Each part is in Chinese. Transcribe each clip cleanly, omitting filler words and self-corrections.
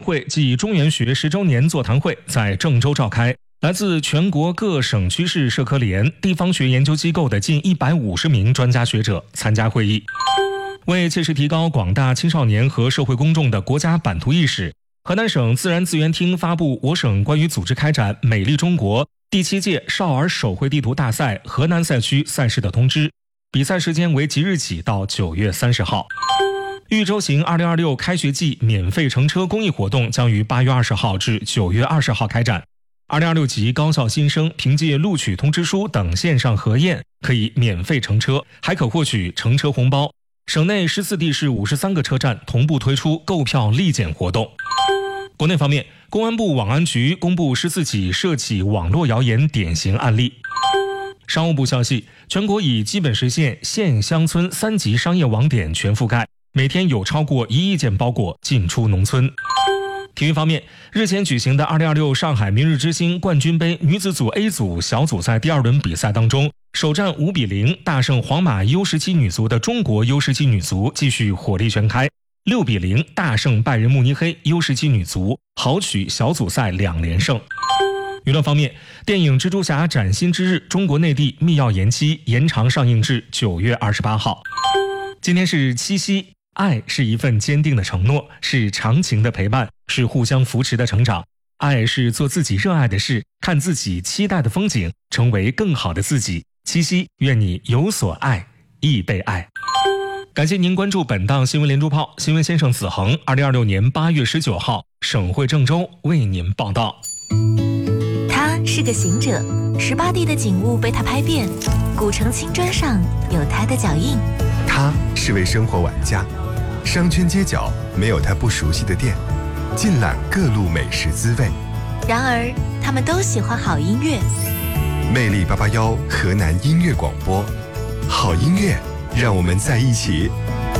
会暨中原学10周年座谈会在郑州召开，来自全国各省区市社科联、地方学研究机构的近150名专家学者参加会议。为切实提高广大青少年和社会公众的国家版图意识，河南省自然资源厅发布我省关于组织开展美丽中国第7届少儿手绘地图大赛河南赛区赛事的通知，比赛时间为即日起到9月30号。豫州行2026开学季免费乘车公益活动将于8月20号至9月20号开展。2026级高校新生凭借录取通知书等线上核验，可以免费乘车，还可获取乘车红包。省内14地市53个车站同步推出购票立减活动。国内方面，公安部网安局公布14起涉企网络谣言典型案例。商务部消息，全国已基本实现县乡村3级商业网点全覆盖，每天有超过1亿件包裹进出农村。体育方面，日前举行的2026上海明日之星冠军杯女子组 A 组小组赛第2轮比赛当中，首战5-0大胜皇马 U17 女足的中国 U17 女足继续火力全开，6-0大胜拜仁慕尼黑 U17 女足，豪取小组赛2连胜。娱乐方面，电影《蜘蛛侠：崭新之日》中国内地密钥延期，延长上映至9月28号。今天是七夕，爱是一份坚定的承诺，是长情的陪伴，是互相扶持的成长。爱是做自己热爱的事，看自己期待的风景，成为更好的自己。七夕，愿你有所爱，亦被爱。感谢您关注本档新闻连珠炮，新闻先生子恒2026年8月19号，省会郑州为您报道。 他是个行者，18地的景物被他拍遍，古城青砖上有他的脚印。 他是位生活玩家，商圈街角没有他不熟悉的店，尽览各路美食滋味。 然而他们都喜欢好音乐。 魅力881河南音乐广播，好音乐让我们在一起。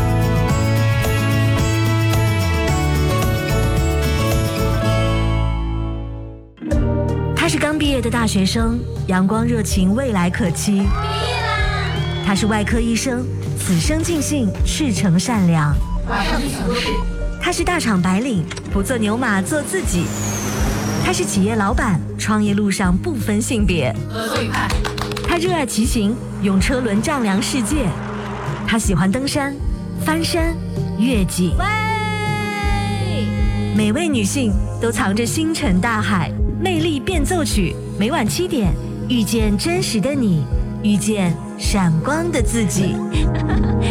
他是刚毕业的大学生，阳光热情，未来可期。毕业啦！他是外科医生，此生尽兴，赤诚善良。马上进行都市。他是大厂白领，不做牛马，做自己。他是企业老板，创业路上不分性别。合作愉快。他热爱骑行，用车轮丈量世界。他喜欢登山、翻山、越岭。每位女性都藏着星辰大海。魅力变奏曲，每晚7点，遇见真实的你，遇见闪光的自己。